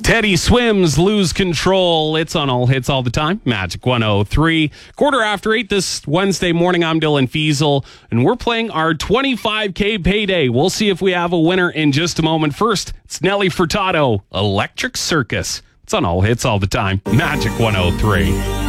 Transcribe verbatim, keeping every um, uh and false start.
Teddy Swims, Lose Control. It's on All Hits All the Time. Magic one oh three. Quarter after eight this Wednesday morning. I'm Dylan Fiesel, and we're playing our twenty-five K payday. We'll see if we have a winner in just a moment. First, it's Nelly Furtado, Electric Circus. It's on All Hits All the Time. Magic one oh three.